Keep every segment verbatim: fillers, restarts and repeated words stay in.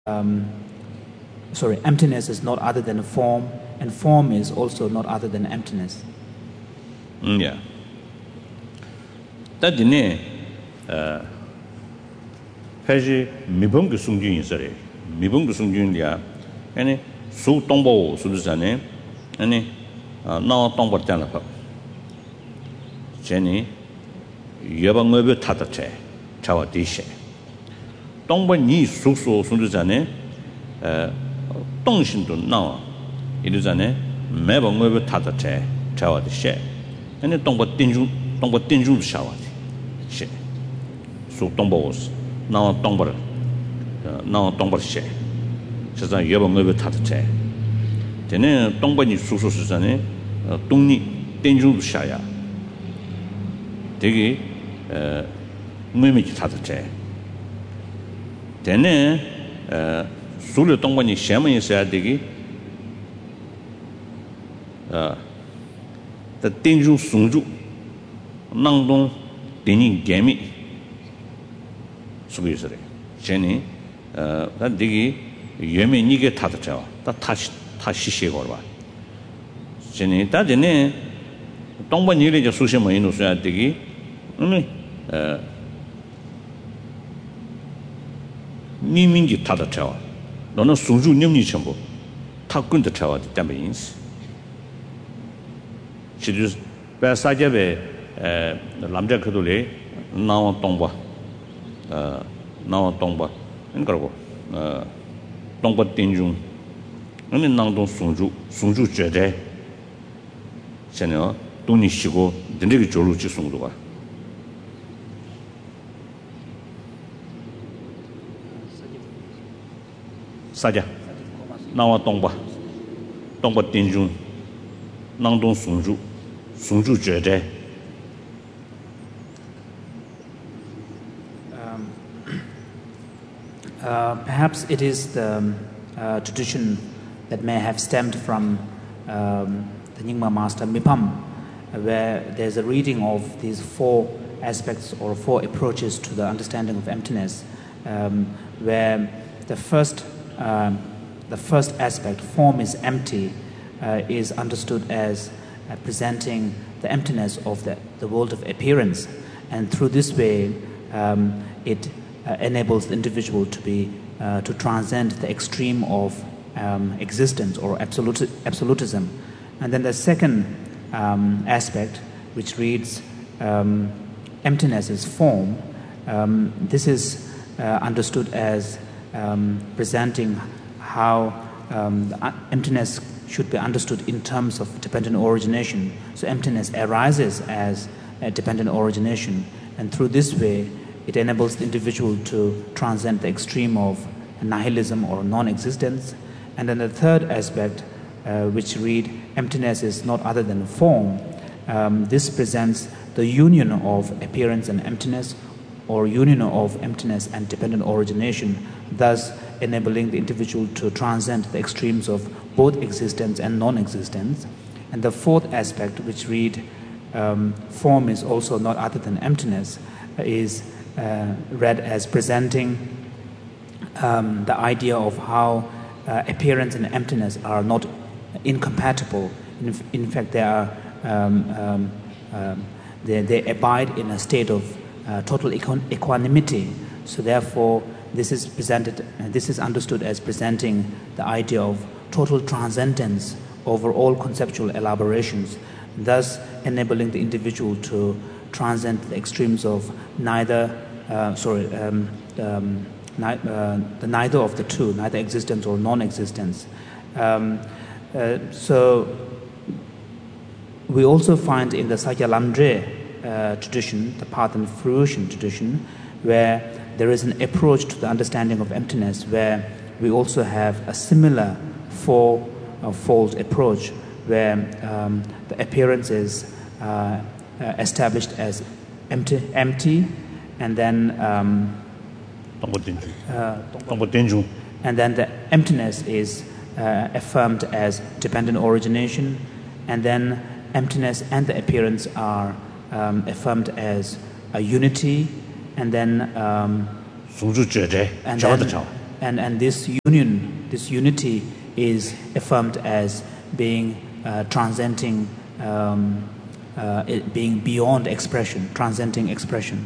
um, sorry, emptiness is not other than a form, and form is also not other than emptiness. Mm, yeah. That dine uh Peji mibung sungjun isare. Mibung sungjun dia ani su tongbo su zane ani na tongbo tan la. Jeni yebang ngebe tata che chawa dishe. Tongbo ni su su su zane uh dongxin du na ilu zane mebang ngebe tata che chawa dishe. Ani tongbo tinju tongbo tinju shawa she. Su tongbo now tongbar now tongbar she saza yeba ngebe tat che tene tongba ni su su su zane tongni tenju sha ya degi eh ngeme ji tat che tene eh su le tongba ni shema ni sa degi eh the tenju sungju nang dong deni gemi 수비스래. 제니 어 단디기 예매 니게 타다죠. 다 다시 다시시 걸어 봐. 제니 다데네 동번 일이 저 수시 뭐 이노 써야 되기. 음. 어 니민지 타다죠. 너는 수주 님니 전부 타 군데 차와 때문에 인스. 시주 배사제베 에 남자 그들이 나와 동바 uh, now tongba inkargo uh, tongba tinjung ani nangdong sungju sungju jede senyo dongni shigo dendegi jolu chi sungduga saja nawa tongba tongba tinjung nangdong sungju sungju jede. Uh, perhaps it is the um, uh, tradition that may have stemmed from um, the Nyingma master Mipam, where there's a reading of these four aspects or four approaches to the understanding of emptiness, um, where the first, uh, the first aspect, form is empty, uh, is understood as uh, presenting the emptiness of the, the world of appearance, and through this way, um, it Uh, enables the individual to be uh, to transcend the extreme of um, existence or absolute, absolutism. And then the second um, aspect, which reads um, emptiness is form, um, this is uh, understood as um, presenting how um, the emptiness should be understood in terms of dependent origination. So emptiness arises as a dependent origination, and through this way it enables the individual to transcend the extreme of nihilism or non-existence. And then the third aspect, uh, which read, emptiness is not other than form. Um, this presents the union of appearance and emptiness, or union of emptiness and dependent origination, thus enabling the individual to transcend the extremes of both existence and non-existence. And the fourth aspect, which read, um, form is also not other than emptiness, uh, is Uh, read as presenting um, the idea of how uh, appearance and emptiness are not incompatible. In, in fact, they are um, um, um, they, they abide in a state of uh, total equ- equanimity. So, therefore, this is presented. Uh, this is understood as presenting the idea of total transcendence over all conceptual elaborations, thus enabling the individual to transcend the extremes of neither, uh, sorry, um, um, ni- uh, the neither of the two, neither existence or non-existence. Um, uh, so we also find in the Sakya Lamdre uh, tradition, the path and fruition tradition, where there is an approach to the understanding of emptiness, where we also have a similar four-fold uh, approach, where um, the appearance is uh, Uh, established as empty, empty, and then um, uh, and then the emptiness is uh, affirmed as dependent origination, and then emptiness and the appearance are um, affirmed as a unity, and then um, and then, and, and this union, this unity is affirmed as being uh, transcending, um, uh, it being beyond expression, transcending expression.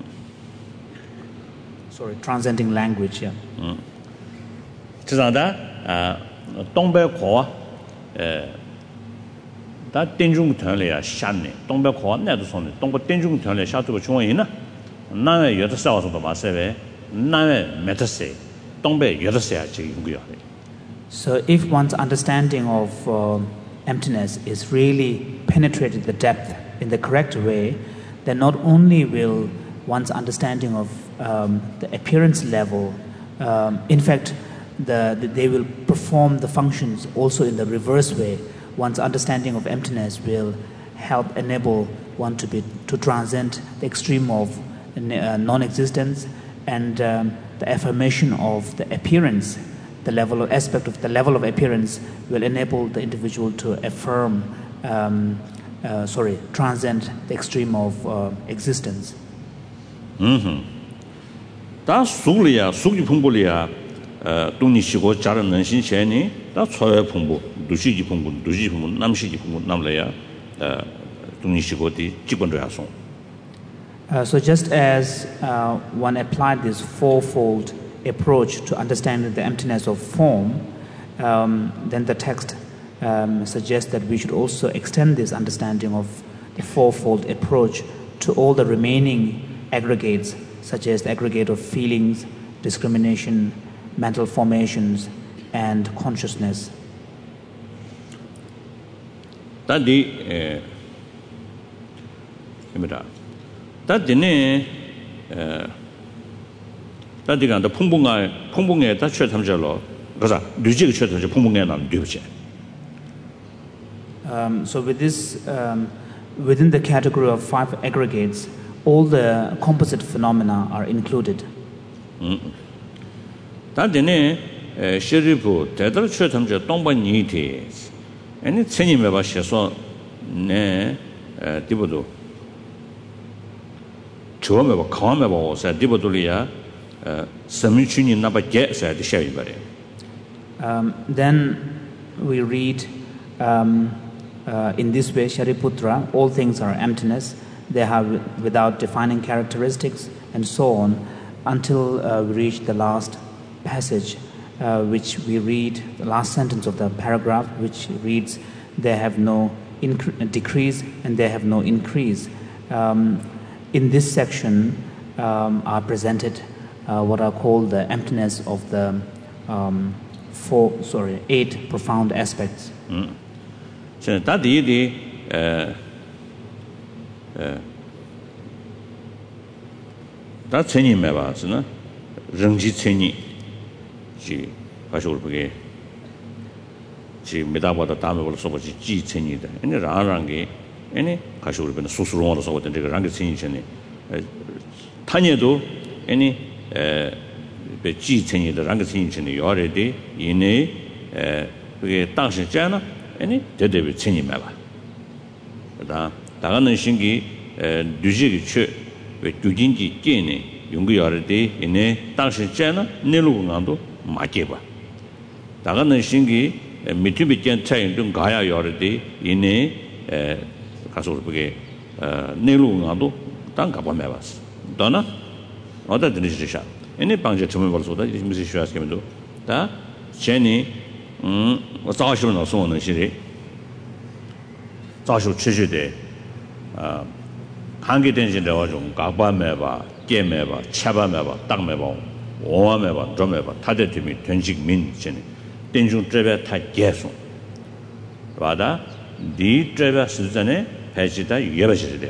Sorry, transcending language, yeah. Mm. 这样的啊，东北话，呃，但电中团里啊，下呢，东北话那都说呢，东北电中团里下这个情况呢，那有的时候说的嘛，是呗，那没得谁，东北有的时候就用不了的。 So if one's understanding of uh, emptiness is really penetrated the depth in the correct way, then not only will one's understanding of um, the appearance level, um, in fact, the, the, they will perform the functions also in the reverse way. One's understanding of emptiness will help enable one to be to transcend the extreme of uh, non-existence and um, the affirmation of the appearance. The level of aspect of the level of appearance will enable the individual to affirm, um, uh, sorry, transcend the extreme of uh, existence. Mm-hmm. 다 수리야, 수기 풍부리야. 어, 동니시고 자른 능신체니 다 초회 풍부, 두시지 풍부, 두시 풍부, 남시지 풍부 남래야. 어, 동니시고디 직권로야송. So just as uh, one applied this fourfold approach to understanding the emptiness of form, um, then the text um, suggests that we should also extend this understanding of the fourfold approach to all the remaining aggregates, such as the aggregate of feelings, discrimination, mental formations, and consciousness. Tadi, imita. Tadi ne. 다디가 더 풍부가 풍부에 다 최탐절로 그래서 류지가 최탐절 풍부에 남 되지. Um so with this um, within the category of five aggregates, all the composite phenomena are included. 음. 다디네 시리부 대들 최탐절 동반이티. 아니 천님에 봐셔서 네 디보도 처음에 봐 강함에 봐서 디보도리야 Um, then we read um, uh, in this way, Shariputra, all things are emptiness, they have without defining characteristics, and so on, until uh, we reach the last passage, uh, which we read, the last sentence of the paragraph, which reads, they have no incre- decrease and they have no increase. Um, in this section um, are presented Uh, what are called the emptiness of the um, four, sorry, eight profound aspects. So that the the uh uh that 천이 매봐서는 정지 천이 지 가셔올 보게 지 메다보다 다음에 벌써 보지 지 천이다. 아니 라라는 게 아니 가셔올 보는 수수로로 써거든 제가 랑게 천이 전에 타녀도 아니 에 지천이들 랑거천이 요래디 이내 에 그게 당시잖아 아니 대대비 천이 매봐 그다 다가는 신기 에 뉴지기 최왜 주진지 깨네 용기 요래디 이내 당시잖아 내로가도 맞게봐 다가는 신기 미투비견 차이 좀 가야 요래디 이내 에 가서 그게 어 내로가도 땅 가봐 매봤어 너나 어디 들으시죠? 애니 방제 처음에 벌써다 무슨 쉬었으면도 다 제니 음 자시로 나서는 시리 자시로 취지대 아 한계 된진데 와좀 각반매봐 깨매봐 차반매봐 땅매봐 오와매봐 점매봐 타대팀이 된직민 제니 된중 트레베 다 계속 와다 디 트레베 시전에 해지다 예버지래요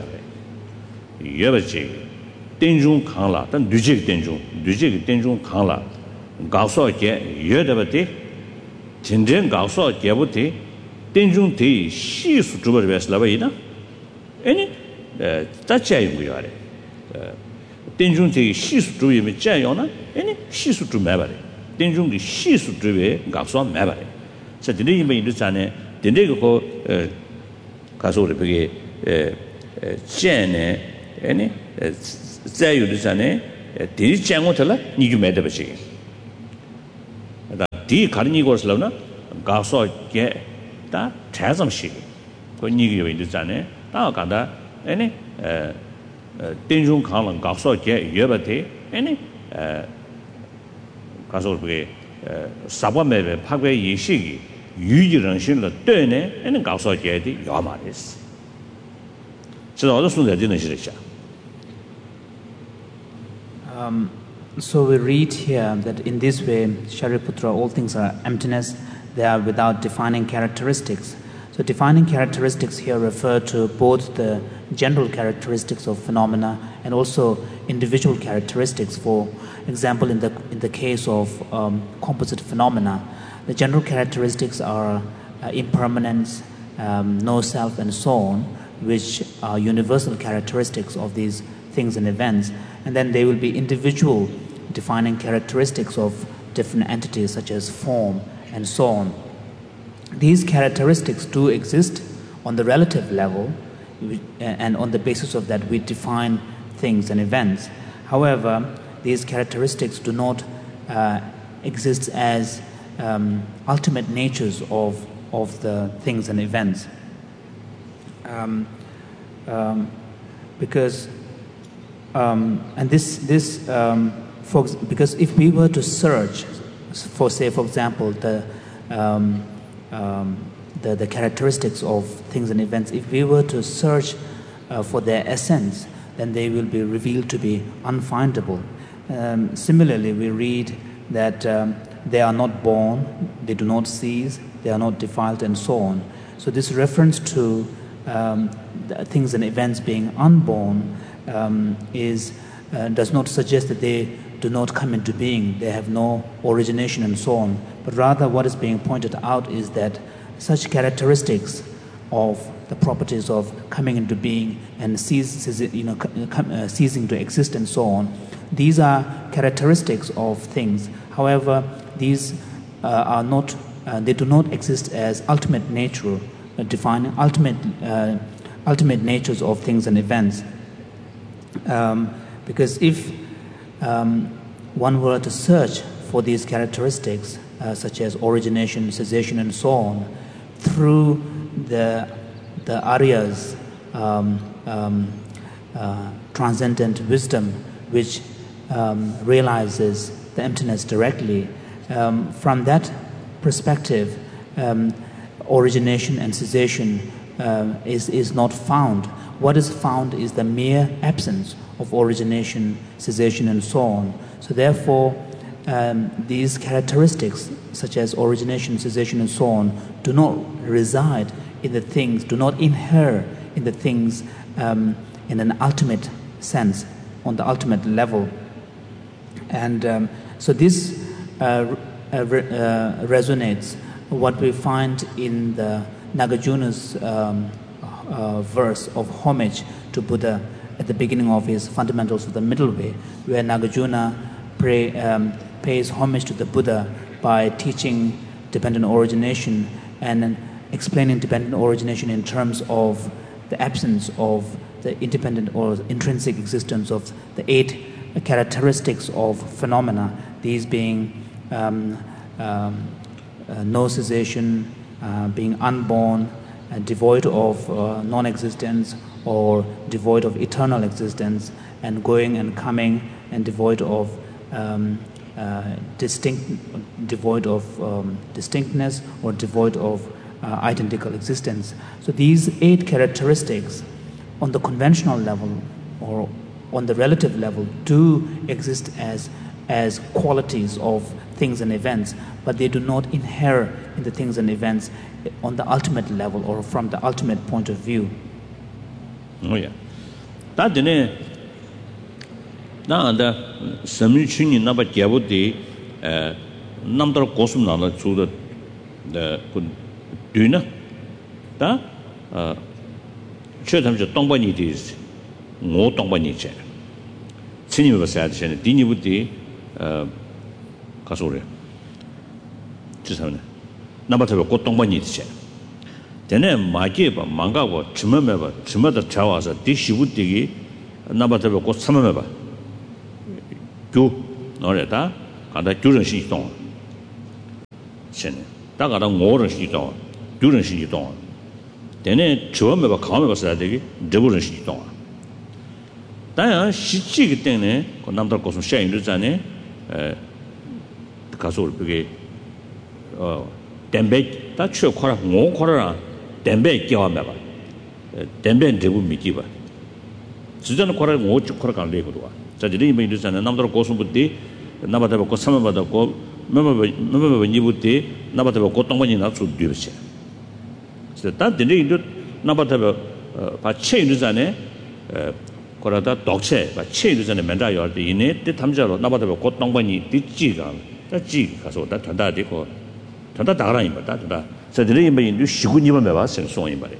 예버지 denjung kangla dan dujig denjung dujig denjung kangla gaso ge yedabati 진전 가서 개부터 denjung de shi su zhuber bes la bai na 아니 ta jia yu yo le denjung de shi su zhu yi jia yo na 아니 shi su zhu ma ba le denjung de shi su zhu be gaso ma ba le 자 de yi mai de zane de de ko 가서 우리 그게 에 아니 자유를 전에 대리 장고들라 니주 매대버지 디 가르니 거슬러나 가서 게다 자점시 그 니기 있잖아요. 다 간다. 아니 에 땡중 강랑 가서 게 예버대 아니 에 가서 그게 사범매배 파괴 예식이 유지런신을 때네 아니 가서 게디 요마레스. 저 어느 순간 되는 시리죠. Um, so we read here that in this way, Shariputra, all things are emptiness, they are without defining characteristics. So defining characteristics here refer to both the general characteristics of phenomena and also individual characteristics. For example, in the, in the case of um, composite phenomena, the general characteristics are uh, impermanence, um, no self, and so on, which are universal characteristics of these things and events. And then there will be individual defining characteristics of different entities such as form and so on. These characteristics do exist on the relative level, and on the basis of that we define things and events. However, these characteristics do not uh, exist as um, ultimate natures of, of the things and events. Um, um, because Um, and this, this um, for, because if we were to search for, say, for example, the, um, um, the, the characteristics of things and events, if we were to search uh, for their essence, then they will be revealed to be unfindable. Um, similarly, we read that um, they are not born, they do not cease, they are not defiled, and so on. So this reference to um, the things and events being unborn Um, is uh, does not suggest that they do not come into being, they have no origination and so on, but rather what is being pointed out is that such characteristics of the properties of coming into being and cease, you know, uh, ceasing to exist and so on, these are characteristics of things. However, these uh, are not, uh, they do not exist as ultimate nature, uh, defining ultimate, uh, ultimate natures of things and events. Um, because if um, one were to search for these characteristics, uh, such as origination, cessation, and so on, through the the Arya's um, um, uh, transcendent wisdom, which um, realizes the emptiness directly, um, from that perspective, um, origination and cessation uh, is is not found. What is found is the mere absence of origination, cessation, and so on. So therefore, um, these characteristics, such as origination, cessation, and so on, do not reside in the things, do not inhere in the things um, in an ultimate sense, on the ultimate level. And um, so this uh, uh, re- uh, resonates what we find in the Nagarjuna's um, Uh, verse of homage to Buddha at the beginning of his Fundamentals of the Middle Way, where Nagarjuna pray, um, pays homage to the Buddha by teaching dependent origination and explaining dependent origination in terms of the absence of the independent or intrinsic existence of the eight characteristics of phenomena, these being um, um, uh, no cessation, uh, being unborn, Uh, devoid of uh, non-existence or devoid of eternal existence, and going and coming, and devoid of um, uh, distinct, devoid of um, distinctness or devoid of uh, identical existence. So these eight characteristics, on the conventional level or on the relative level, do exist as as qualities of things and events, but they do not inhere in the things and events on the ultimate level or from the ultimate point of view. Oh yeah. That dene na da sami chuni na ba gyabu de eh namdar kosum na la chu da de kun duna da eh che tam je dongba ni de ngo dongba ni che chini ba sa de di ni bu de eh ka so re ji sa ne 나바터 고 동반이 있지. 전에 마게바 망가고 주면매바 주마다 자와서 디시부디기 나바터 고 삼면매바. 교 너래다 간다 교정시 동. chen da ga da ngo ren shi dong du ren shi dong de ne zhe me ba kao me ba sa de de bu ren shi dong dan ya shi ji ge den ne ko nam da ko su shen yin de zan ne呃ga su bi ge 어 덴베 다 추어 코라 ngo 코라 덴베 끼와 봐 덴베 대부 미기 봐 지전 코라 ngo 코라 간 레고도 와 자들이 뭐 이러잖아 남들 고수부터 나바다 고 삼바다 고 뭐뭐 뭐뭐 니부터 나바다 고 동반이 나서 뒤르시 그래서 다 되는 이도 나바다 바 체이르잖아 어 코라다 독체 바 체이르잖아 맨다 요할 이네 때 담자로 나바다 고 동반이 뒤지가 다 지 가서 다 단다 되고 단다 다라인 바 다다 저들이 뭐 인도 시군이만 매 봐. 생송이 말이에요.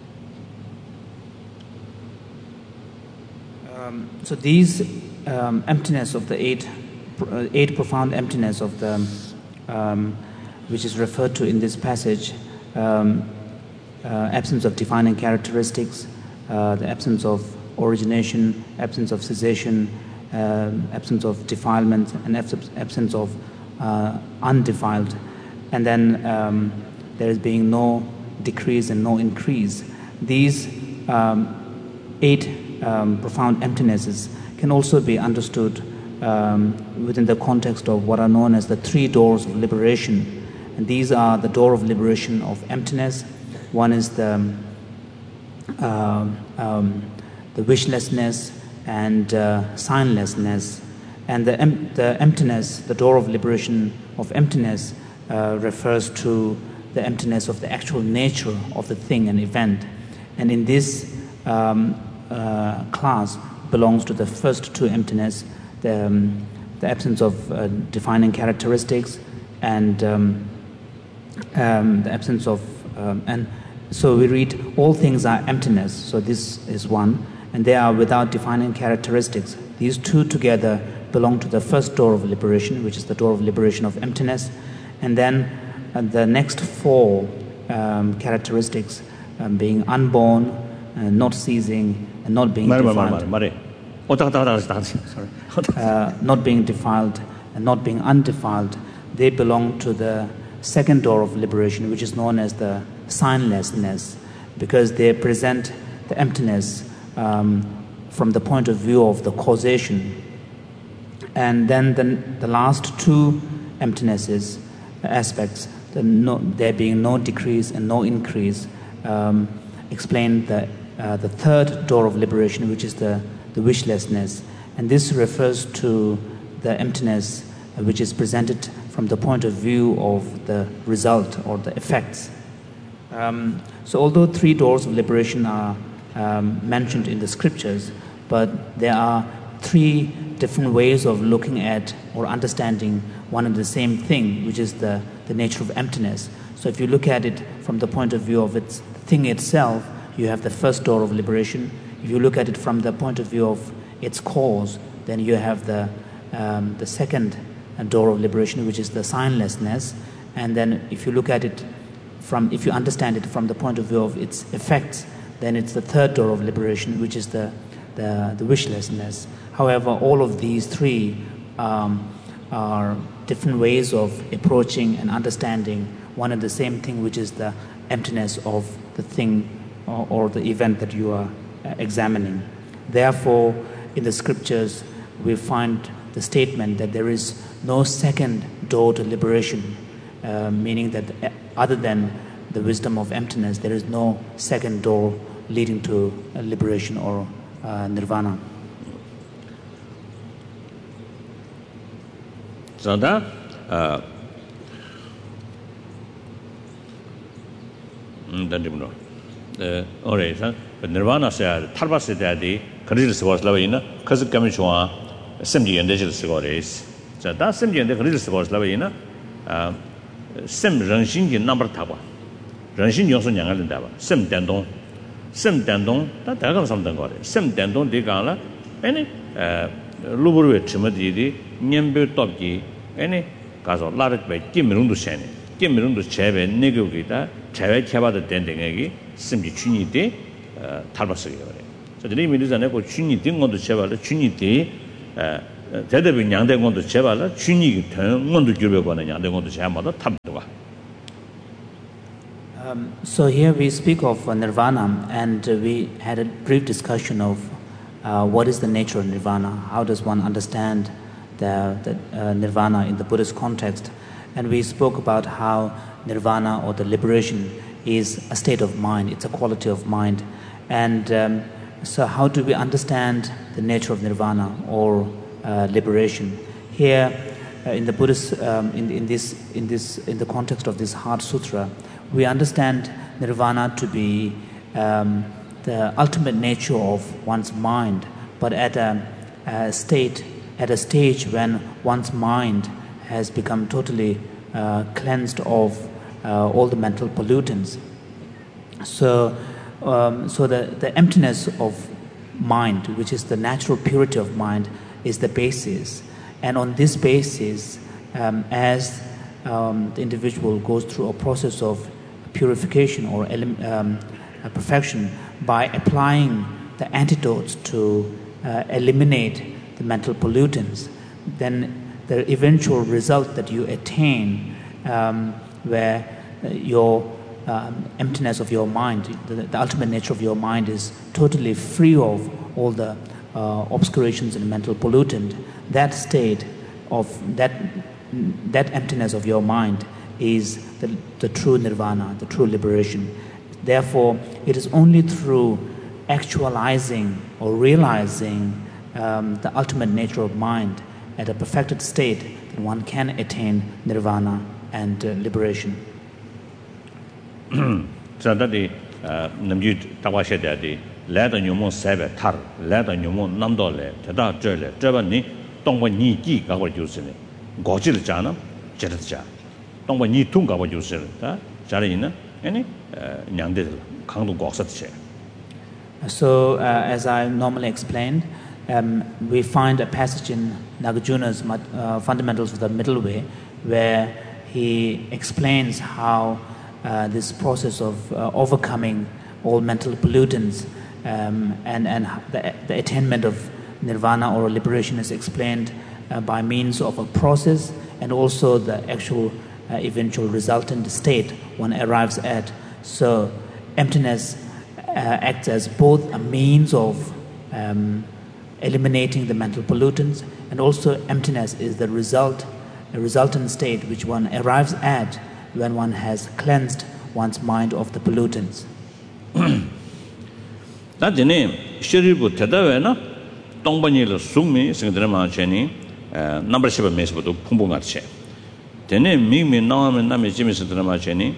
Um, so these um, emptiness of the eight, uh, eight profound emptiness of the, um, which is referred to in this passage, um, uh, absence of defining characteristics, uh, the absence of origination, absence of cessation, uh, absence of defilement, and absence of uh, undefiled, and then um, there is being no decrease and no increase. These um, eight Um, profound emptinesses can also be understood um, within the context of what are known as the three doors of liberation. And these are the door of liberation of emptiness. One is the, uh, um, the wishlessness and uh, signlessness. And the, em- the emptiness, the door of liberation of emptiness, uh, refers to the emptiness of the actual nature of the thing and event. And in this um, Uh, class belongs to the first two emptiness, the, um, the absence of uh, defining characteristics and um, um, the absence of, um, and so we read all things are emptiness, so this is one, and they are without defining characteristics. These two together belong to the first door of liberation, which is the door of liberation of emptiness, and then uh, the next four um, characteristics um, being unborn, uh, not ceasing, and not being defiled, uh, not being defiled and not being undefiled, they belong to the second door of liberation, which is known as the signlessness, because they present the emptiness um, from the point of view of the causation. And then the, the last two emptinesses, aspects, the no, there being no decrease and no increase, um, explain the Uh, the third door of liberation, which is the, the wishlessness. And this refers to the emptiness uh, which is presented from the point of view of the result or the effects. Um, so although three doors of liberation are um, mentioned in the scriptures, but there are three different ways of looking at or understanding one and the same thing, which is the, the nature of emptiness. So if you look at it from the point of view of its thing itself, you have the first door of liberation. If you look at it from the point of view of its cause, then you have the um, the second door of liberation, which is the signlessness. And then if you look at it from, if you understand it from the point of view of its effects, then it's the third door of liberation, which is the the, the wishlessness. However, all of these three um, are different ways of approaching and understanding one and the same thing, which is the emptiness of the thing or, or the event that you are uh, examining. Therefore, in the scriptures, we find the statement that there is no second door to liberation, uh, meaning that other than the wisdom of emptiness, there is no second door leading to uh, liberation or uh, nirvana. So that uh, mm uh alright, so nirvana say tarbas day kredil was lavina cuz commission simji and digital scores. So that simji and the kredil was lavina uh sim rangxin ji number taba. Rangxin yong sun yang da ba. Sim dandong. Sim dandong da da ga sam dang gore. Sim dandong de ga la any uh luburu chimadi di nyembe top ji any ga so la de be kim rung du shen ni. Kim rung du chebe ne ge ge da chebe cheba de den de ge simji chuni de uh tarbas ge gore. So the name is an echo chuni ding on the cheval, chuni de uh, Teddy Yang de on the cheval, chuni turn on the Jubel on the Yang de on the Chamber, the Tabua. Um, so here we speak of uh, nirvana, and uh, we had a brief discussion of uh, what is the nature of nirvana, how does one understand the, the uh, nirvana in the Buddhist context, and we spoke about how nirvana or the liberation is a state of mind, it's a quality of mind, and um, so how do we understand the nature of nirvana or uh, liberation? Here uh, in the Buddhist, um, in, in this, in this, in the context of this Heart Sutra, we understand nirvana to be um, the ultimate nature of one's mind, but at a, a state, at a stage when one's mind has become totally uh, cleansed of uh, all the mental pollutants. So, um, so the, the emptiness of mind, which is the natural purity of mind, is the basis. And on this basis, um, as um, the individual goes through a process of purification or um, perfection by applying the antidotes to uh, eliminate the mental pollutants, then the eventual result that you attain, um, where your um, emptiness of your mind, the, the ultimate nature of your mind is totally free of all the uh, obscurations and mental pollutant, that state of that, that emptiness of your mind is the, the true nirvana, the true liberation. Therefore, it is only through actualizing or realizing um, the ultimate nature of mind at a perfected state that one can attain nirvana and uh, liberation. So that the namju tawashe de la da nyumo sebe tar la da nyumo namdo le tada jele jeba ni tongwa ni ji ga wa jusi ne goji le jana jeda ja tongwa ni tung ga wa jusi da jare ina any nyangde kangdu goksa che. So uh, as I normally explained, um, we find a passage in Nagarjuna's uh, Fundamentals of the Middle Way where he explains how uh, this process of uh, overcoming all mental pollutants um, and, and the, the attainment of nirvana or liberation is explained uh, by means of a process and also the actual uh, eventual resultant state one arrives at. So emptiness uh, acts as both a means of um, eliminating the mental pollutants, and also emptiness is the result, a resultant state which one arrives at when one has cleansed one's mind of the pollutants. That the name Shiribu Tadavena, Tongbani Sumi, Singdrama Cheni, number seven Mesbo to Pumbungache. The name Mimi Nam and Nami Jimmy Drama Cheni,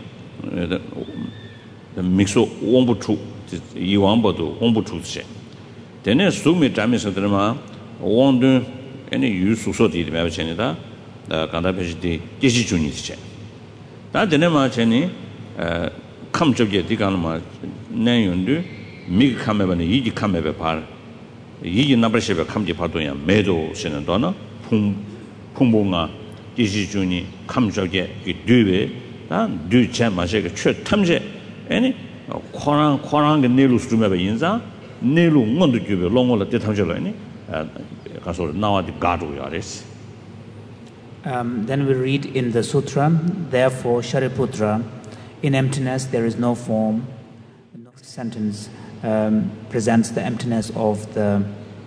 the Mixo Wombutu, Yuambo to Wombutu. The name Sumi Jamis Drama, won't any use to sort it, Mavachenida, the Kandapesti, Junice. That the name Cheni, come to get the Ganama, Nayundu, Mig Kamebani, Yiji Kamebe Par, Yiji Nabrasheva Kamji Patoya, Meadow, Senadona, Pum Pumbunga, Jiji Juni, Kamjoge, Dube, and Do Chamashek, Church Tamje, any Korang, Korang, and Nelu Strumeva Yinza, Nelu Mondujube, Longola, Detamjolani, and now at the Gadu Yaris. Um, then we read in the sutra, therefore, Shariputra, in emptiness there is no form. The next sentence um, presents the emptiness of the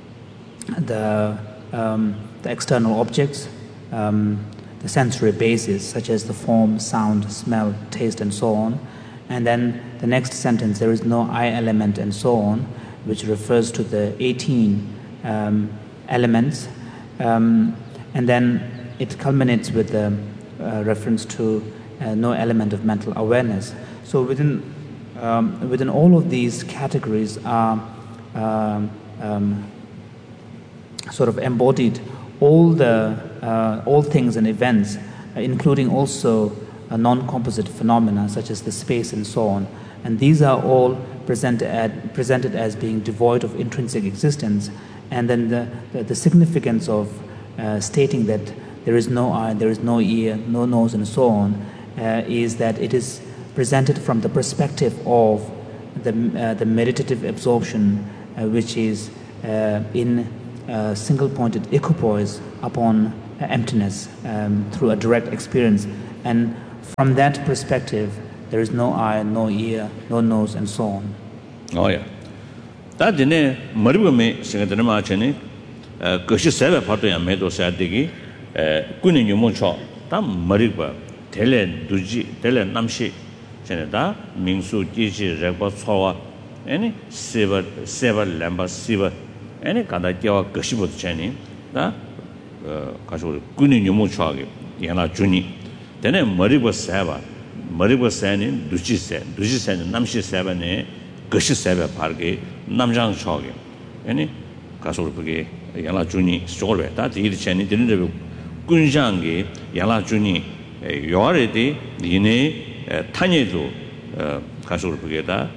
the, um, the external objects, um, the sensory bases such as the form, sound, smell, taste, and so on. And then the next sentence, there is no I element, and so on, which refers to the eighteen um, elements. Um, and then it culminates with the uh, reference to uh, no element of mental awareness. So within um, within all of these categories are um, um, sort of embodied all the uh, all things and events, uh, including also uh, non-composite phenomena such as the space and so on. And these are all presented at, presented as being devoid of intrinsic existence. And then the the, the significance of uh, stating that there is no eye, there is no ear, no nose, and so on, uh, is that it is presented from the perspective of the, uh, the meditative absorption, uh, which is uh, in uh, single-pointed equipoise upon uh, emptiness um, through a direct experience. And from that perspective, there is no eye, no ear, no nose, and so on. Oh yeah. That dine maribame singadana ma chene goshi sebe pato ya medo sadigi kuni nyumo cho ta mariba tele duji tele namshi chene da mingsu jiji rekba chowa any sever sever lamba sever any kada jawa goshi bot chene da kaso kuni nyumo choage yana juni dene mariba seba mariba sene duji se duji se namshi seba ne goshi sebe parge 남장 초게 아니 가서 그게 양라 주니 스토르에 다 뒤에 전에 되는 데 군상게 양라 주니 요아레디 니네 타녀도 가서 그게 다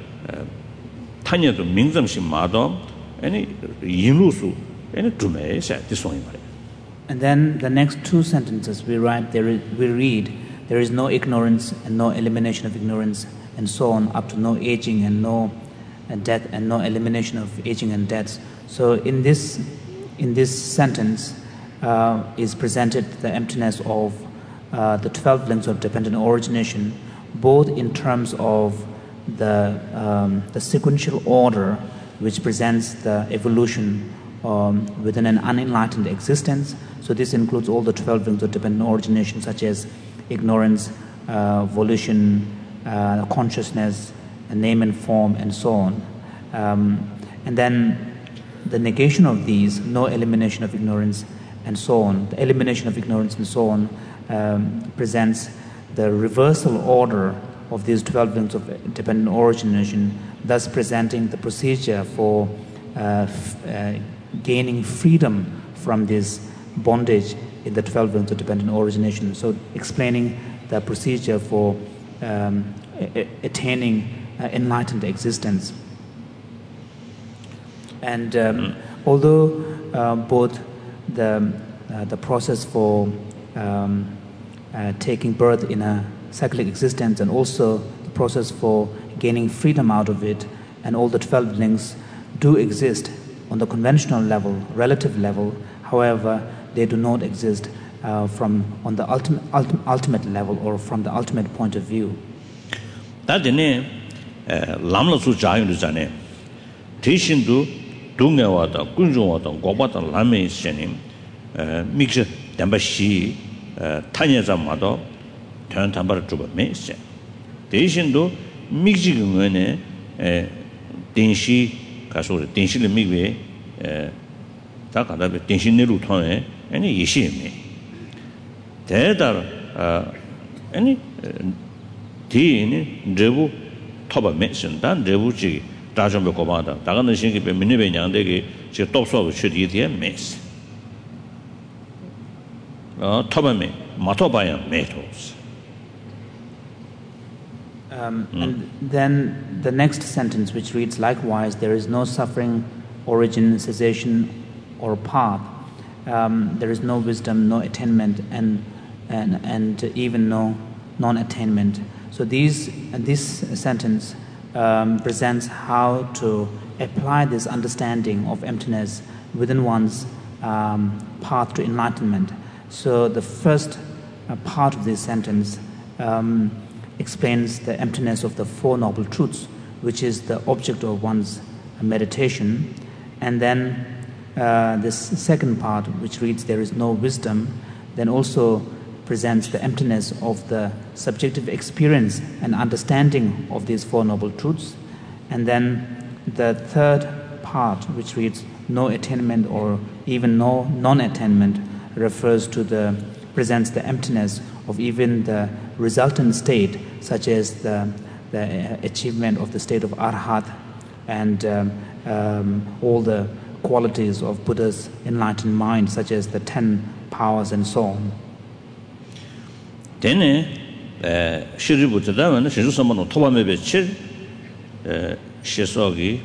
타녀도 민점심 마도 아니 인루수 아니 두메세 디송이 말이야. And then the next two sentences we write there is, we read there is no ignorance and no elimination of ignorance and so on up to no aging and no and death and no elimination of aging and deaths. So in this in this sentence uh, is presented the emptiness of uh, the twelve links of dependent origination, both in terms of the um, the sequential order which presents the evolution um, within an unenlightened existence. So this includes all the twelve links of dependent origination, such as ignorance, uh, volition, uh, consciousness, name and form, and so on. Um, and then the negation of these, no elimination of ignorance, and so on. The elimination of ignorance and so on um, presents the reversal order of these twelve links of dependent origination, thus presenting the procedure for uh, f- uh, gaining freedom from this bondage in the twelve links of dependent origination. So explaining the procedure for um, a- attaining Uh, enlightened existence. And um, mm. although uh, both the uh, the process for um, uh, taking birth in a cyclic existence and also the process for gaining freedom out of it and all the twelve links do exist on the conventional level, relative level, however, they do not exist uh, from on the ultimate, ultimate ultimate level or from the ultimate point of view. That lamla su jayu zane tishindu dungewa da kunjwa da gobata lame shenim mix damba shi tanya zamado tan tambar juba me se tishindu mix ngene dinshi kaso dinshi le migwe ta kada be dinshi ne lu thone ani yishi me 대달 아니 디니 레부 토바 메신단 레부지 다좀be 고바다 다가는 신기 be 민네베 냥데게 제 톱소고 추디디에 메스 어 토바메 마토바야 메토스. Um, mm. And then the next sentence, which reads, likewise, there is no suffering, origin, cessation, or path. Um, there is no wisdom, no attainment, and and and even no non-attainment. So these this sentence um, presents how to apply this understanding of emptiness within one's um, path to enlightenment. So the first uh, part of this sentence um, explains the emptiness of the Four Noble Truths, which is the object of one's meditation. And then uh, this second part, which reads, there is no wisdom, then also presents the emptiness of the subjective experience and understanding of these Four Noble Truths. And then the third part, which reads, no attainment or even no non-attainment, refers to the, presents the emptiness of even the resultant state, such as the, the achievement of the state of Arhat and um, um, all the qualities of Buddha's enlightened mind, such as the ten powers and so on. Dene shiribu tadawa na shinju sama no toba mebe chir shesogi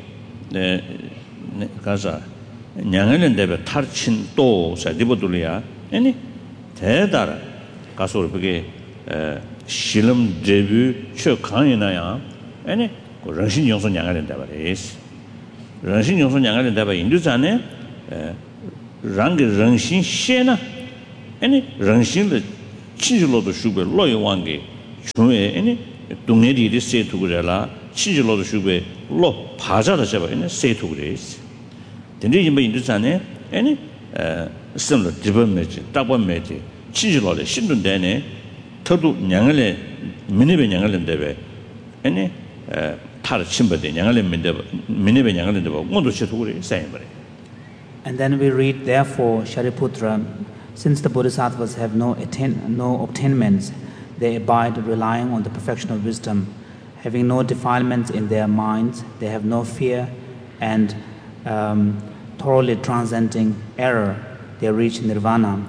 kaza nyangelen debe tarchin to sa dibodulia eni 대다라 가서 그게 실험 데뷔 초 강이나야 아니 그 런신 용선 양아는 다바레스 런신 용선 양아는 다바 인도자네 랑게 런신 셰나 아니 런신의 친절로도 슈베 로이완게 중에 아니 동네들이 세투그래라 치질로도 슈베 로 바자다 잡아네 세투그래 근데 이제 뭐 인도산에 아니 에 스물로 디번메지 따번메지 치질로래 신dun데네 터도 냥을에 미네베 냥을인데베 아니 에 타르 침버데 냥을에 민데 미네베 냥을인데 뭐 모두 세투그래 사이버래. And then we read, therefore, Shariputra, since the Bodhisattvas have no attain, no obtainments, they abide relying on the perfection of wisdom. Having no defilements in their minds, they have no fear, and um, thoroughly transcending error, they reach nirvana.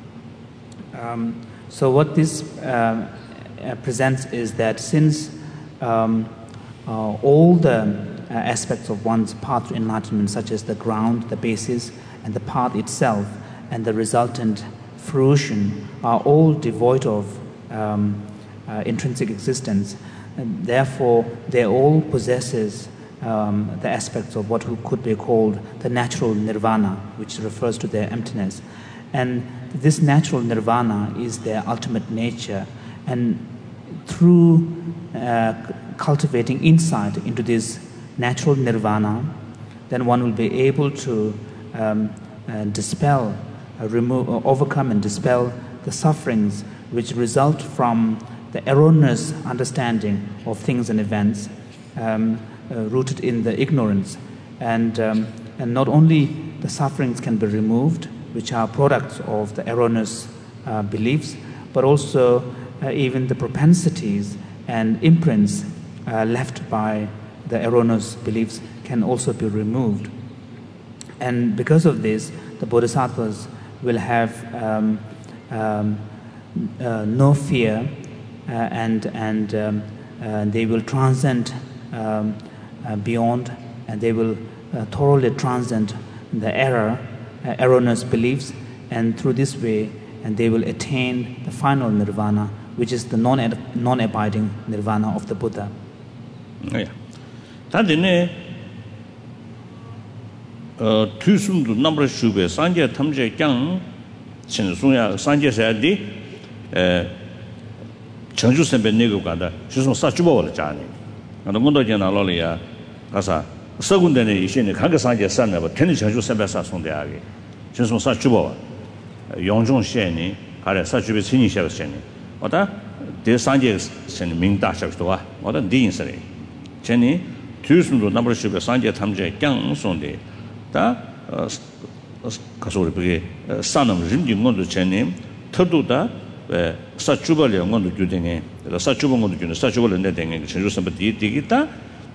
Um, so what this uh, uh, presents is that since um, uh, all the Uh, aspects of one's path to enlightenment, such as the ground, the basis, and the path itself, and the resultant fruition, are all devoid of um, uh, intrinsic existence. And therefore, they all possesses um, the aspects of what could be called the natural nirvana, which refers to their emptiness. And this natural nirvana is their ultimate nature. And through uh, cultivating insight into this natural nirvana, then one will be able to um, uh, dispel, uh, remove, uh, overcome and dispel the sufferings which result from the erroneous understanding of things and events um, uh, rooted in the ignorance. And, um, and not only the sufferings can be removed, which are products of the erroneous uh, beliefs, but also uh, even the propensities and imprints uh, left by the erroneous beliefs can also be removed. And because of this, the Bodhisattvas will have um, um, uh, no fear uh, and, and um, uh, they will transcend um, uh, beyond, and they will uh, thoroughly transcend the error, uh, erroneous beliefs, and through this way, and they will attain the final nirvana, which is the non non-abiding nirvana of the Buddha. Yeah. 다데네 어 투숨도 넘버 슈베 산제 탐제 경 신송야 산제사디 에 정주 선배 내고 가다 주송 사주보를 자네 나도 먼저 전화로리야 가서 서군데네 이신에 가게 산제 산나 봐 텐이 정주 선배 사송대하게 주송 사주보 용종시에니 가래 사주베 신이 시작했네 어다 대 산제 신 명다셔도와 어다 디인스레 제니 투숨도 넘버 슈베 산제 탐제 경 송데 다 가서를 그게 산업 림dimmon도 제님 터도다 사주벌 영원도 주den에 사주봉도 주는 사주벌 내den에 전주선부터 디기다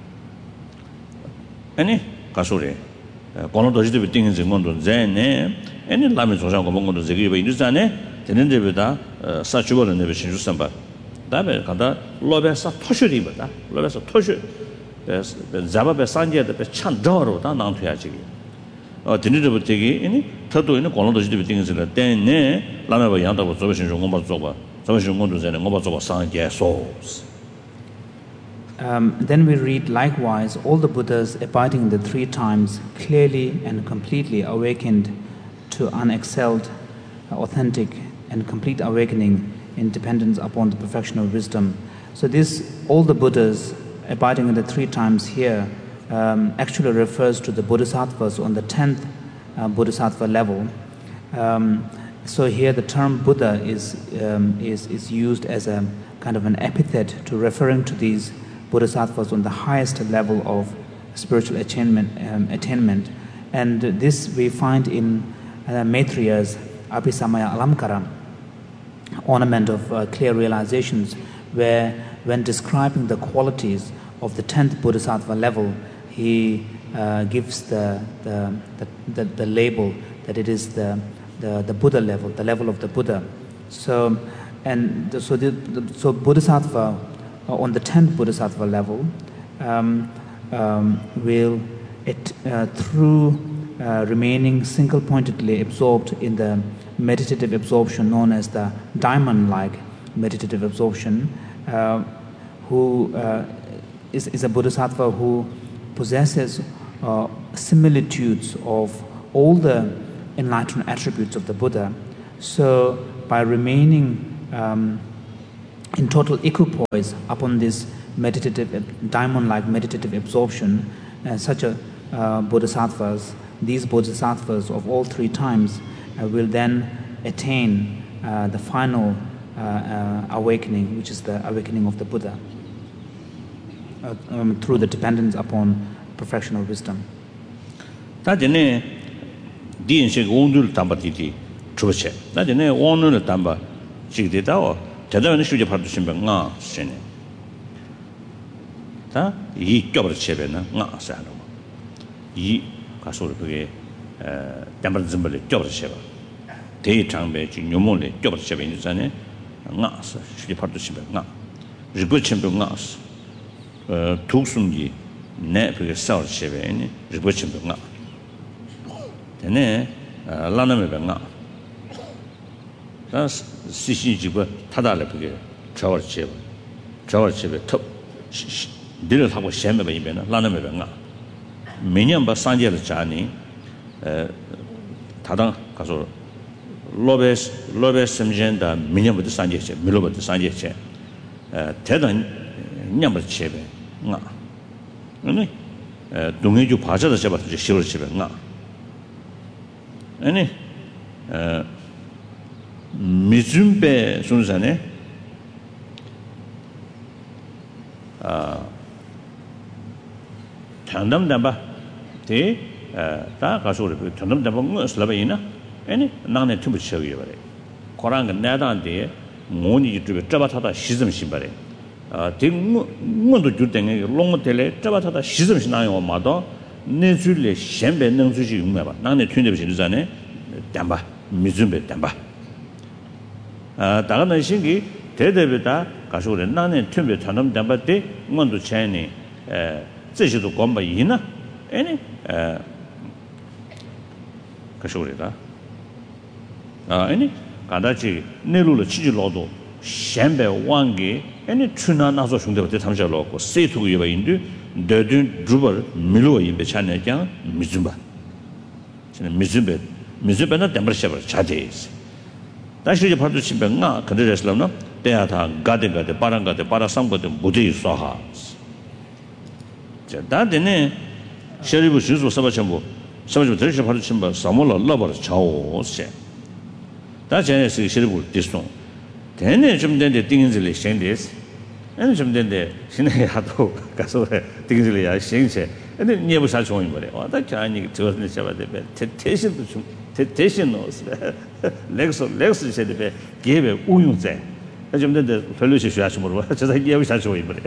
아니 가서래 권도도 지도 비팅인 증원도 제네 아니 라면 조상고 먹고도 저기 왜 인도산에 되는 데보다 사주벌 내베 전주선바 다음에 간다 로베사 토슈리보다 로베사 토슈 자바베 산제데 찬더로 다 나한테야지 어 드니르부 되기 이니 터도 있는 권도도 지도 비팅인스라 때네 라면바 양다고 저버신 좀 공부 좀 봐. 저버신 공부 전에 공부 좀 산제 소스. Um, then we read, likewise, all the Buddhas abiding in the three times clearly and completely awakened to unexcelled, authentic, and complete awakening in dependence upon the perfection of wisdom. So this, all the Buddhas abiding in the three times here um, actually refers to the Bodhisattvas on the tenth uh, Bodhisattva level. Um, so here the term Buddha is, um, is, is used as a kind of an epithet to referring to these Bodhisattvas on the highest level of spiritual attainment. Um, attainment. And this we find in uh, Maitriya's Abhisamaya Alamkara, ornament of uh, clear realizations, where when describing the qualities of the tenth Bodhisattva level, he uh, gives the the, the, the the label that it is the, the, the Buddha level, the level of the Buddha. So, and the, so, the, the, so Bodhisattva, on the tenth Bodhisattva level, um, um, will, it, uh, through uh, remaining single-pointedly absorbed in the meditative absorption known as the diamond-like meditative absorption, uh, who uh, is, is a Bodhisattva who possesses uh, similitudes of all the enlightened attributes of the Buddha. So by remaining um, in total equipoise upon this meditative, diamond-like meditative absorption, uh, such a uh, bodhisattvas, these bodhisattvas of all three times uh, will then attain uh, the final uh, uh, awakening, which is the awakening of the Buddha, uh, um, through the dependence upon perfection of wisdom. 다전에 디인식 온줄 담바티티 추버체. 다전에 온을 담바 지기다오. 대단한 수제 받을 신병아 신네. 다 이 껴버 체베나 나사노. 이 가서를 그게 에 담바 좀벌 껴버 체바. 대장배 지 요mol에 껴버 체베 있잖아요. 나사 수제 받을 신병아. 리고 신병아. 어 독순기 내 그게 싸울 체베니 리고 신병아. 되네 라나메 병아. 다 시시지고 타달래 그게 저월 제 저월 집에 톱 늘을 하고 셴메 이면은 라나메 병아. 매년 바 산제를 자니 에 다당 가서 로베스 로베스 심젠다 매년부터 산제체 밀로부터 산제체 에 대단 냠을 제베 나 아니 에 동해주 바자다 잡아서 시월 집에 나 아니 에 미준배 순산에 아 장담담바 대다 가서를 장담담바 슬라바이나 아니 나네 tum부 쳐요 버래 고랑가 내다한테 모니 유튜브 잡아타다 시즘 신발에 아 대문도 줄땡에 롱모텔에 잡아타다 시즘 신나요 마도 내줄래 셴배 능수지 용매봐 나네 튠데 비지잖아요 담바 미준배 담바 아 다른 신기 대대비다 가서래 나네 튠배 전담 담바때 문도 차이니 에这些都 관바 이나 아니 에 가서래다 아 아니 가다지 내로로 치질로도 셴배 왕게 아니 추나 나서 중대부터 잠자로고 세투고 여바인데 더든 주벌 밀로 임베 차내장 미준바 저는 미준베 미준베나 담버셔버 차데스 다시 이제 받을 신병아 그들에서는 대하다 가데가데 바랑가데 바라상거데 무대에 쏴하 자 다데네 셔리부 주소 서바첨부 서바첨부 들으셔 받을 신병 사몰라 러버 차오세 다제네스 셔리부 디스톤 대네 좀 된데 띵인들이 생데스 아니 좀 된데 신의 하도 가서 띵인들이 야 생세 근데 니에 살 좋은 거래 와다 자니 저는 잡아대 대신도 좀 대신 넣었어 렉스 렉스 세대 개베 우용제 좀 된데 별로시 쉬하시 모르고 저다 니에 살 좋은 거래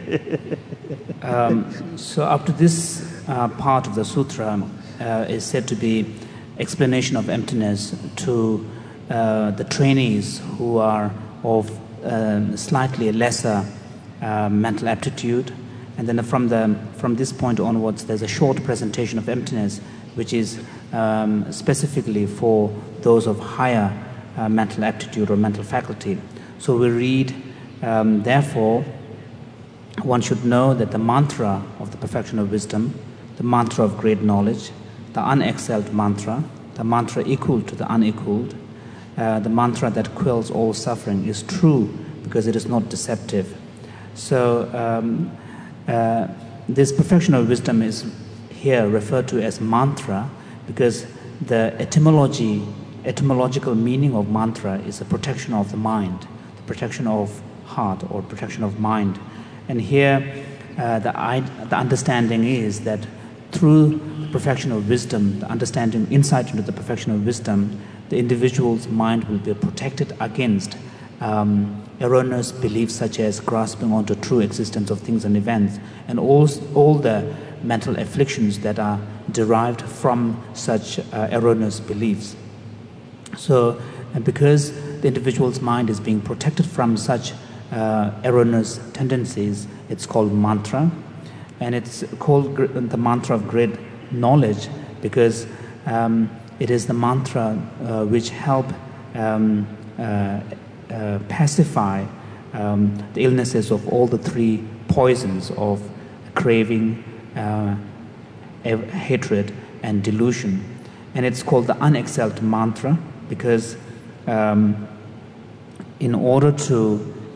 Um, so up to this uh, part of the sutra uh, is said to be explanation of emptiness to uh, the trainees who are of uh, slightly lesser uh, mental aptitude, and then from the from this point onwards there's a short presentation of emptiness which is um, specifically for those of higher uh, mental aptitude or mental faculty. So we read, um, therefore one should know that the mantra of the perfection of wisdom, the mantra of great knowledge, the unexcelled mantra, the mantra equal to the unequaled, uh, the mantra that quells all suffering is true because it is not deceptive. So um, uh, this perfection of wisdom is here referred to as mantra because the etymology, etymological meaning of mantra is the protection of the mind, the protection of heart or protection of mind. And here uh, the, the understanding is that through the perfection of wisdom, the understanding, insight into the perfection of wisdom, the individual's mind will be protected against um, erroneous beliefs such as grasping onto true existence of things and events, and all, all the mental afflictions that are derived from such uh, erroneous beliefs. So, and because the individual's mind is being protected from such uh, erroneous tendencies, it's called mantra, and it's called the mantra of great knowledge because um, it is the mantra uh, which help um, uh, uh, pacify um, the illnesses of all the three poisons of craving, uh, hatred, and delusion. And it's called the unexcelled mantra because um, in order to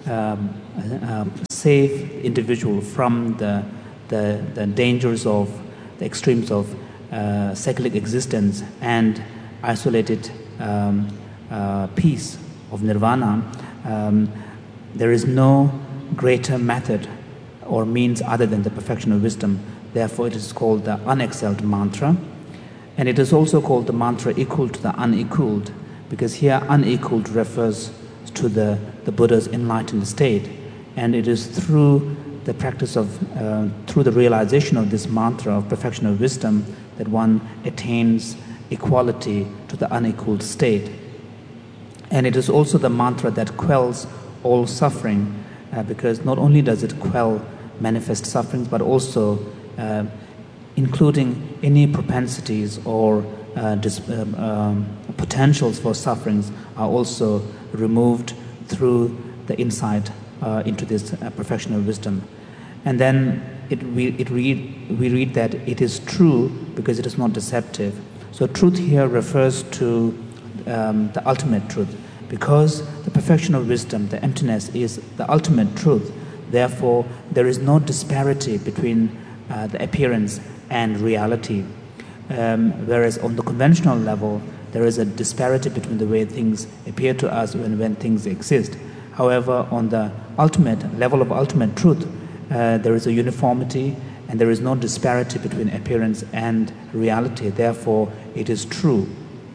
um, uh, save individual from the, the, the dangers of the extremes of uh, cyclic existence and isolated um, uh, peace of nirvana, um, there is no greater method or means other than the perfection of wisdom. Therefore, it is called the unexcelled mantra. And it is also called the mantra equal to the unequaled, because here unequaled refers to the, the Buddha's enlightened state. And it is through the practice of, uh, through the realization of this mantra of perfection of wisdom that one attains equality to the unequaled state. And it is also the mantra that quells all suffering, uh, because not only does it quell manifest sufferings, but also uh, including any propensities or uh, dis- um, um, potentials for sufferings are also removed through the insight uh, into this uh, perfection of wisdom. And then it, we, it read, we read that it is true because it is not deceptive. So truth here refers to um, the ultimate truth. Because the perfection of wisdom, the emptiness, is the ultimate truth. Therefore, there is no disparity between uh, the appearance and reality. Um, whereas on the conventional level, there is a disparity between the way things appear to us and when things exist. However, on the ultimate level of ultimate truth, uh, there is a uniformity and there is no disparity between appearance and reality. Therefore, it is true.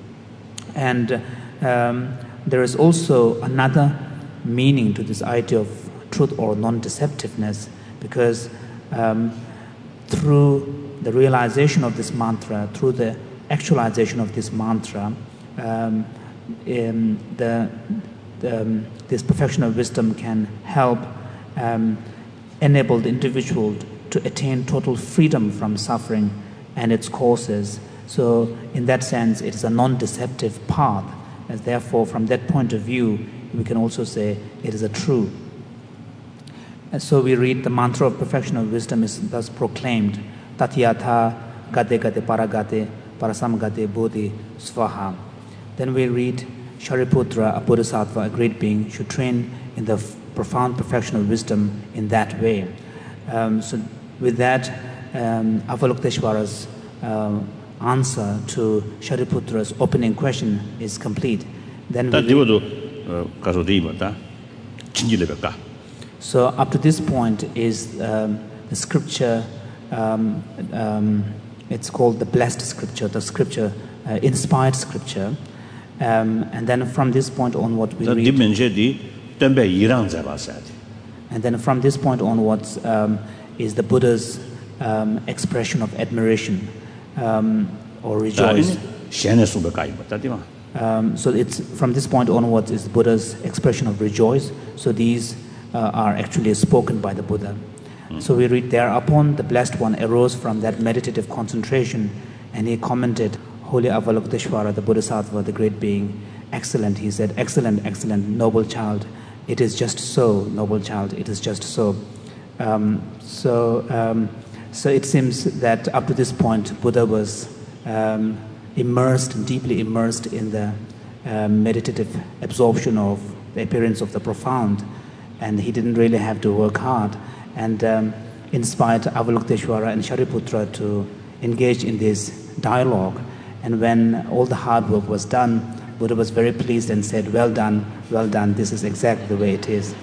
And um, there is also another meaning to this idea of truth or non-deceptiveness, because um, through the realization of this mantra, through the actualization of this mantra, um, in the, the, um, this perfection of wisdom can help um, enable the individual to attain total freedom from suffering and its causes. So in that sense, it is a non-deceptive path. And therefore, from that point of view, we can also say it is a true. And so we read the mantra of perfection of wisdom is thus proclaimed, Tatyatha Gate Gate Paragate Parasam Gate Bodhi Svaha. Then we read Shariputra, a bodhisattva, a great being, should train in the f- profound perfection of wisdom in that way. Um, so with that, um, Avalokiteshvara's uh, answer to Shariputra's opening question is complete. Then we read, so up to this point is um, the scripture, um, um, it's called the blessed scripture, the scripture, uh, inspired scripture. Um, and then from this point onward we read, and then from this point onwards um, is the Buddha's um, expression of admiration um, or rejoice. Um, so it's from this point onwards is the Buddha's expression of rejoice. So these uh, are actually spoken by the Buddha. Mm. So we read, thereupon the blessed one arose from that meditative concentration, and he commented, Holy Avalokiteshvara, the Bodhisattva, the great being, excellent, he said, excellent, excellent, noble child. It is just so, noble child, it is just so. Um, so, um, so it seems that up to this point, Buddha was um, immersed, deeply immersed in the uh, meditative absorption of the appearance of the profound, and he didn't really have to work hard, and um, inspired Avalokiteshvara and Shariputra to engage in this dialogue. And when all the hard work was done, Buddha was very pleased and said, well done, well done, this is exactly the way it is.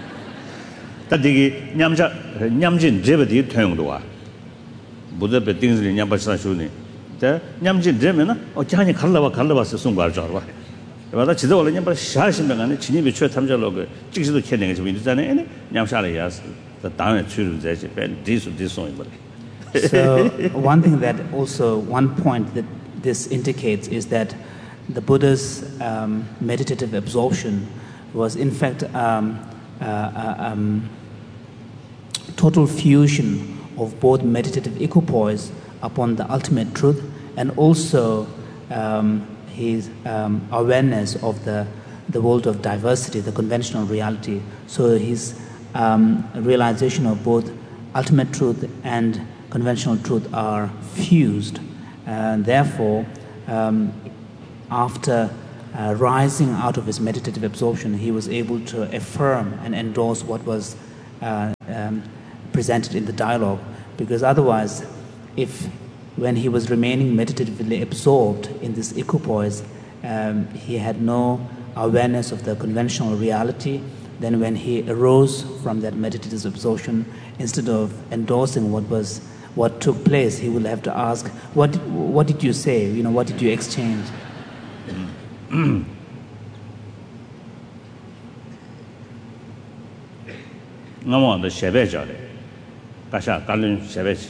Buddha be things in Nyambasa Shuni. The Nyamjin Demina, or Jani Kalava Kalava Sumbar Jarva. But that's all in Yamba Shashim and Chini Bichu Tamjaloga, Jisu Kenning is with any Nyamshalias, the town at Churu, this this song. So, one thing that also, one point that this indicates is that the Buddha's um, meditative absorption was in fact um, uh, uh, um, total fusion of both meditative equipoise upon the ultimate truth and also um, his um, awareness of the, the world of diversity, the conventional reality. So his um, realization of both ultimate truth and conventional truth are fused. And therefore, um, after uh, rising out of his meditative absorption, he was able to affirm and endorse what was uh, um, presented in the dialogue. Because otherwise, if when he was remaining meditatively absorbed in this equipoise, um, he had no awareness of the conventional reality, then when he arose from that meditative absorption, instead of endorsing what was what took place, he will have to ask, what did, what did you say? You know, what did you exchange? No, the Shebeja, Kasha, Kalun Shebej.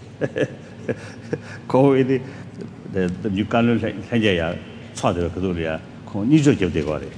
Go with the the Yukalun Hajaya, Father Kaduria, Nijo of the Gori.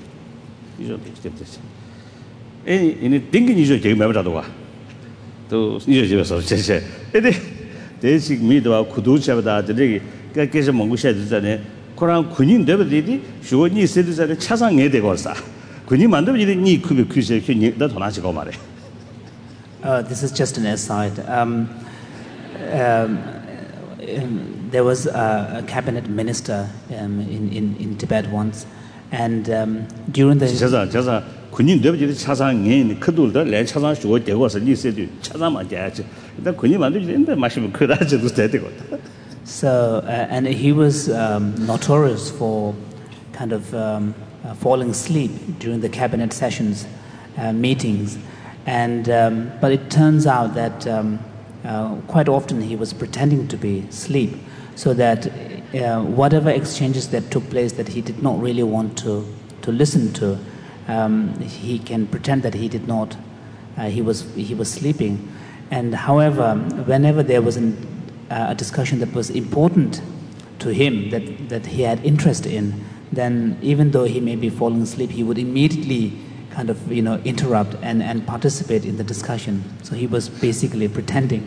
In a thinking you should take Mabradua. To Nijo of Cheshe. They seek me to our Kuducha, the day, Kakes Mongusha, Koran Kunin Devidi, she would need citizens at Chasang Edegosa. Kunimanda didn't need Kubi Kushi, that Honachiko Mare. This is just an aside. Um, um, um, there was a, a cabinet minister um, in, in, in Tibet once, and um, during the Jaza Jaza Kunin Devidi Chasang in Kudul, let Chasang show there was a new city, Chazama Jaj, the Kunimanda in the Mashim Kuraj to stay. So, uh, and he was um, notorious for kind of um, uh, falling asleep during the cabinet sessions, uh, meetings. And um, but it turns out that um, uh, quite often he was pretending to be asleep, so that uh, whatever exchanges that took place that he did not really want to to listen to, um, he can pretend that he did not. Uh, he was he was sleeping, and however, whenever there was an, uh, a discussion that was important to him, that that he had interest in, then even though he may be falling asleep, he would immediately kind of, you know, interrupt and, and participate in the discussion. So he was basically pretending.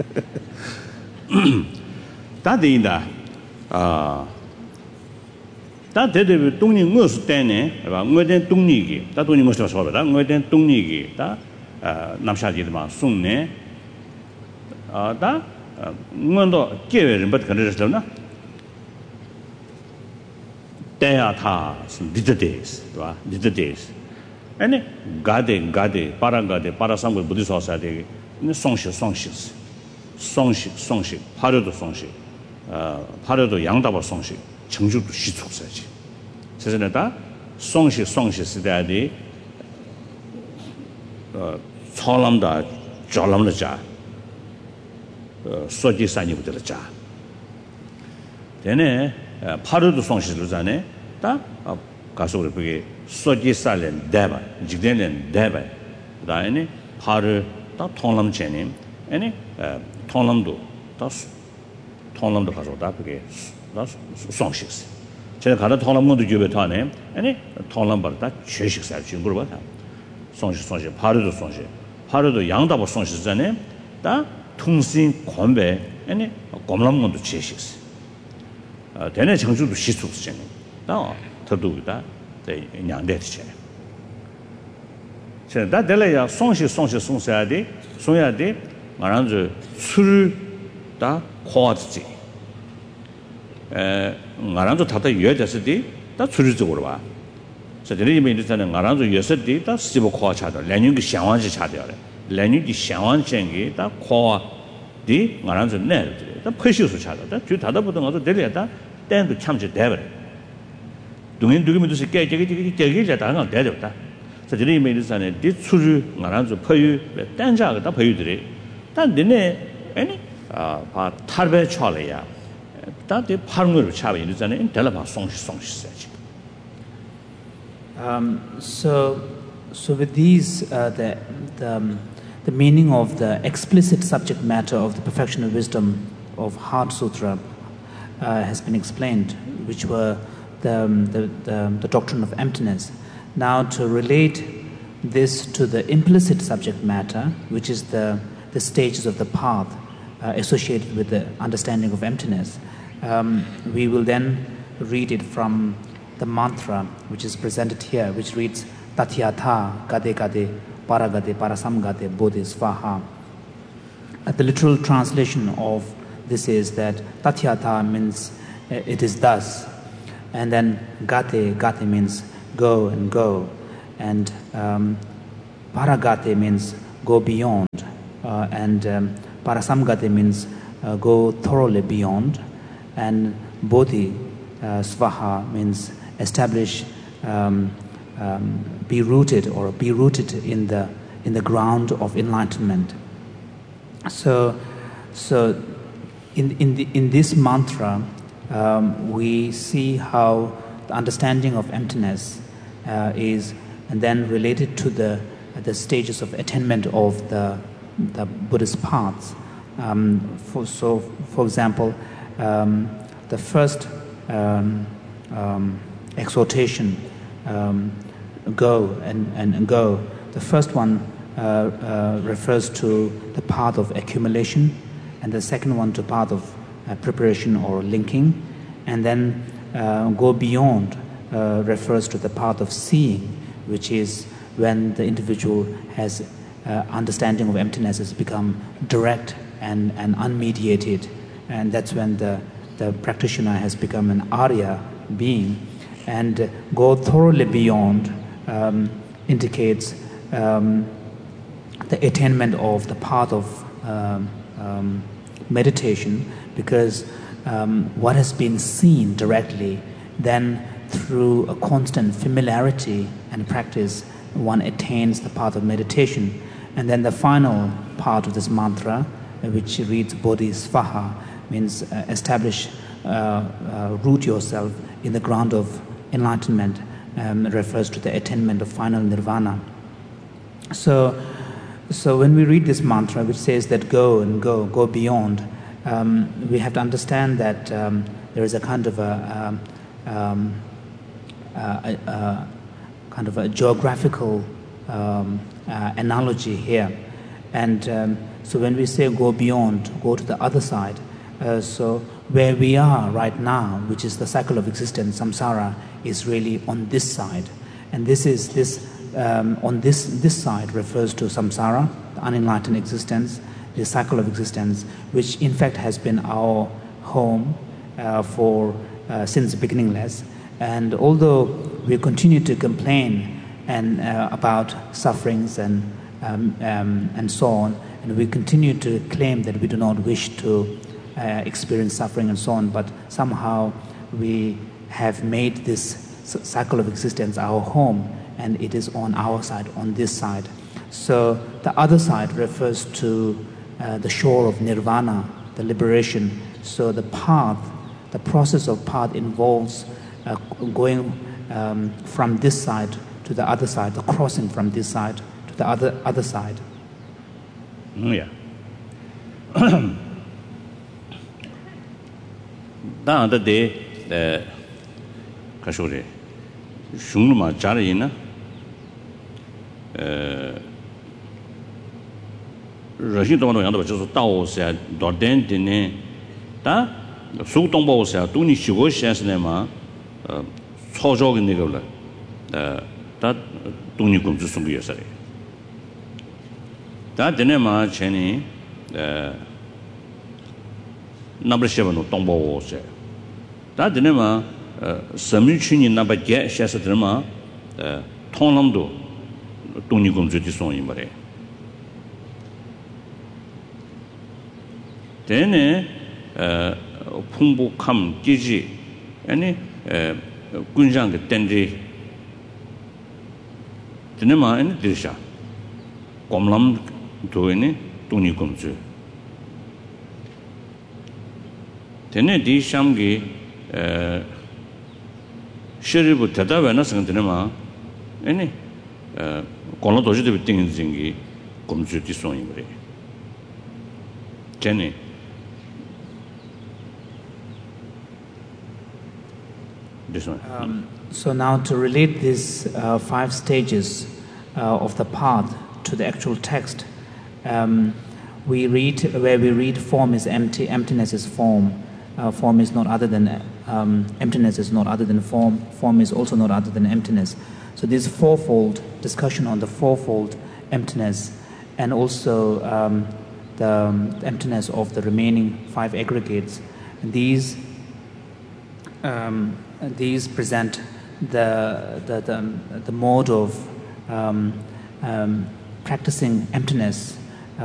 That in the that did the Tony Mus Dane about Modern Tunigi, that only most of us over that Modern Tunigi, that Namshadi soon, eh? That Mondo Kevin, but can register now. There are tasks, little days, little days. And Gade, Gade, Paragade, Parasam Buddhist Society, in the Songshi, Songshis, Songshi, Songshi, Parado Songshi, Parado Yangdaba Songshi, Chengju to Shitsu Sachi. Says that Songshi, Songshis, the Cholamda, Jolamda Ja, Soji Sani with the Ja. Then Parado Songshis Luzane, that Kasuri. Soji Salen Deba, Jigden Deba, Diane, Paru, that Tonlam Chenim, any Tonlam do, that's Tonlam the Hazodapke, that's Songshis. Chenakada Tonlam to Jubetane, any Tonlam but that Cheshik at Chingurba. Songshi Songshi, Paru do Songshi, Paru do Yangdaba Songshis Zane, that Tungsin Kombe, any Gomlam to Cheshis. Then I change to Shisu Chenim. Now, to do that. In young dead chair. So that delay of Songshi Songshi Songsiade, Sonyade, Maranzo, Suru da Quadzi. Maranzo Tata Yedasity, that's Suru. So the name is that Maranzo yesterday, that's Sibo Qua Chata, Lenin Shawan Chata, Lenin Shawan Chengi, that Qua di Maranzo Ned, the precious Chata, that you Tata put another delay, then to Chamch Devil. Doing doing to say, get it down dead of that. So the name is an edit through Maranzo Payu, Danja, the Payu. That didn't any Tarbe Chalia. That the Parmur Chavi is an intelligent song song search. So, so with these, uh, the, the, um, the meaning of the explicit subject matter of the perfection of wisdom of Heart Sutra uh, has been explained, which were The, the, the, the doctrine of emptiness. Now to relate this to the implicit subject matter, which is the, the stages of the path uh, associated with the understanding of emptiness, um, we will then read it from the mantra which is presented here, which reads Tatyatha Gade Gade Paragade Parasamgade Bodhi Svaha. Uh, the literal translation of this is that Tatyatha means uh, it is thus. and then gate, gate means go and go, and um, paragate means go beyond, uh, and um, parasamgate means uh, go thoroughly beyond, and bodhi uh, svaha means establish, um, um, be rooted or be rooted in the in the ground of enlightenment. So, so in in the, in this mantra, um, we see how the understanding of emptiness uh, is, and then related to the the stages of attainment of the the Buddhist paths. Um, for, so, for example, um, the first um, um, exhortation, um, go and, and, and go. The first one uh, uh, refers to the path of accumulation, and the second one to path of uh, preparation or linking, and then uh, go beyond uh, refers to the path of seeing, which is when the individual has uh, understanding of emptiness has become direct and, and unmediated, and that's when the, the practitioner has become an Arya being. And uh, go thoroughly beyond um, indicates um, the attainment of the path of um, um, meditation, because um, what has been seen directly, then through a constant familiarity and practice, one attains the path of meditation. And then the final part of this mantra, which reads Bodhisvaha, means uh, establish, uh, uh, root yourself in the ground of enlightenment, um, refers to the attainment of final nirvana. So, so when we read this mantra, which says that go and go, go beyond, um, we have to understand that um, there is a kind of a, um, um, a, a, a kind of a geographical um, uh, analogy here. And um, so when we say go beyond, go to the other side, uh, so where we are right now, which is the cycle of existence, samsara, is really on this side. And this is this um, on this this side refers to samsara, the unenlightened existence, the cycle of existence, which in fact has been our home uh, for uh, since beginningless. And although we continue to complain and uh, about sufferings and um, um, and so on, and we continue to claim that we do not wish to uh, experience suffering and so on, but somehow we have made this cycle of existence our home, and it is on our side, on this side. So the other side refers to uh, the shore of nirvana, the liberation. So the path, the process of path involves uh, going um, from this side to the other side, the crossing from this side to the other other side. Yeah. Da da de the kashore shungma jarina uh rajin dong yang de jiu dao xia duo den de ne da su dong bao xia du ni xi guo xian shi ne ma uh cao zhao ge na ge le uh da du ni gong zhi song ge shi da de ne ma chen ni uh na bu xie no dong bao xia da de ne ma sami chuni na ba ge xia shi de ma uh tong lam du du ni gong zhi di song yin ba le Then, uh, Pumbu Kam Giji, any Gunjang Tendi, Tenema and Disha, Gomlam to any Tuni Gumzu. Tene di Shamgi, Sheribu Tadavenas and Tenema, any Golodoji de Tingingi, Gumzu di Sonimbre. Jenny. This one. Um, so now to relate these uh, five stages uh, of the path to the actual text, um, we read where we read form is empty, emptiness is form. Uh, form is not other than um, emptiness is not other than form. Form is also not other than emptiness. So this fourfold discussion on the fourfold emptiness, and also um, the um, emptiness of the remaining five aggregates. And these. Um, these present the, the, the, the mode of um, um, practicing emptiness